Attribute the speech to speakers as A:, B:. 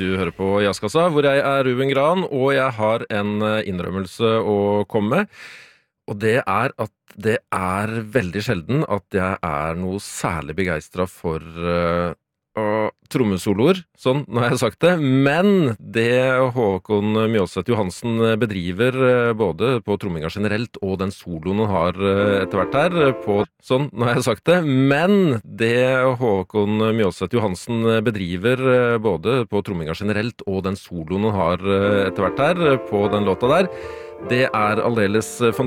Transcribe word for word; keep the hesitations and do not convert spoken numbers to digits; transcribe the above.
A: Du hører på Jazzkassa, hvor jeg er Ruben Gran, og jeg har en innrømmelse å komme med. Og det er at det er veldig sjelden at jeg er noe særlig begeistret for uh, uh, trommesoloer, sånn, nå har jeg sagt det. Men det Håkon Mjåseth Johansen bedriver uh, både på tromminga generelt og den soloen han har uh, etter hvert her, uh, på sånn, nå har jeg sagt det. Men det Håkon Mjåseth Johansen bedriver uh, både på tromminga generelt og den soloen han har uh, etter hvert her, uh, på den låta der, det er aldeles fantastisk.